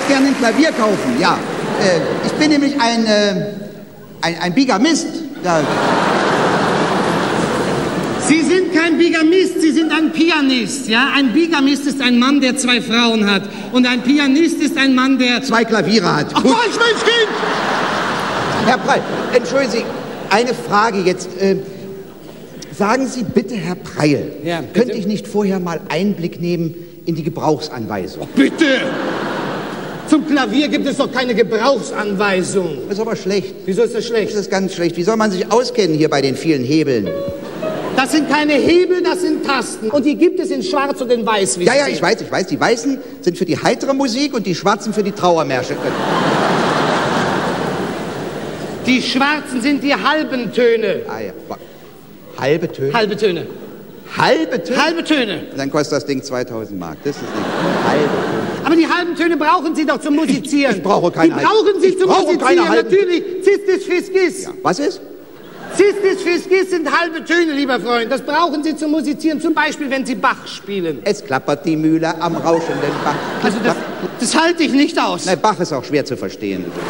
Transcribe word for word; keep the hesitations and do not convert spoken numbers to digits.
gerne ein Klavier kaufen, ja. Äh, ich bin nämlich ein, äh, ein, ein Bigamist. Ja. Sie sind kein Bigamist, Sie sind ein Pianist, ja? Ein Bigamist ist ein Mann, der zwei Frauen hat. Und ein Pianist ist ein Mann, der... Zwei Klaviere hat. Ach, falsch, mein Kind! Herr Preil, entschuldigen Sie, eine Frage jetzt. Äh, sagen Sie bitte, Herr Preil, ja, bitte? könnte ich nicht vorher mal Einblick nehmen in die Gebrauchsanweisung? Oh, bitte! Zum Klavier gibt es doch keine Gebrauchsanweisung. Das ist aber schlecht. Wieso ist das schlecht? Das ist ganz schlecht. Wie soll man sich auskennen hier bei den vielen Hebeln? Das sind keine Hebel, das sind Tasten. Und die gibt es in Schwarz und in Weiß. Ja, ja, ich weiß, ich weiß. Die Weißen sind für die heitere Musik und die Schwarzen für die Trauermärsche. Die Schwarzen sind die halben Töne. Ah, ja. Halbe Töne? Halbe Töne. Halbe Töne? Halbe Töne. Dann kostet das Ding zweitausend Mark. Das ist nicht halbe Töne. Aber die halben Töne brauchen Sie doch zum Musizieren. Ich, ich brauche keine Die brauchen Sie ich zum brauche Musizieren. Keine halben... Natürlich. Cistis Fiscis. Ja. Was ist? Cistis Fiscis sind halbe Töne, lieber Freund. Das brauchen Sie zum Musizieren. Zum Beispiel, wenn Sie Bach spielen. Es klappert die Mühle am rauschenden Bach. Also das, das halte ich nicht aus. Na, Bach ist auch schwer zu verstehen.